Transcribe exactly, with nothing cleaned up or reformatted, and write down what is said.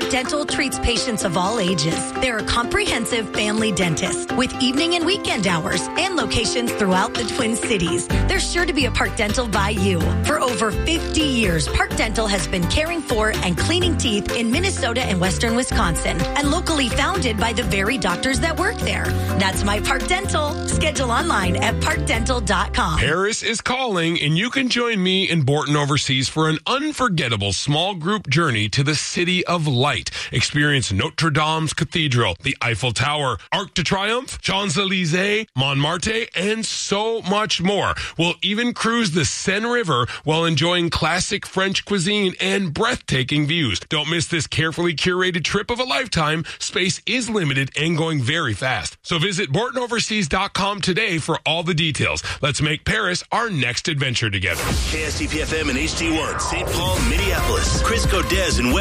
Park Dental treats patients of all ages. They're a comprehensive family dentist with evening and weekend hours and locations throughout the Twin Cities. There's sure to be a Park Dental by you. For over fifty years, Park Dental has been caring for and cleaning teeth in Minnesota and Western Wisconsin, and locally founded by the very doctors that work there. That's My Park Dental. Schedule online at park dental dot com. Paris is calling, and you can join me and Borton Overseas for an unforgettable small group journey to the City of Light. Experience Notre Dame's Cathedral, the Eiffel Tower, Arc de Triomphe, Champs-Élysées, Montmartre, and so much more. We'll even cruise the Seine River while enjoying classic French cuisine and breathtaking views. Don't miss this carefully curated trip of a lifetime. Space is limited and going very fast. So visit Borton Overseas dot com today for all the details. Let's make Paris our next adventure together. K S T P F M and H D one, Saint Paul, Minneapolis. Chris Godez and Wes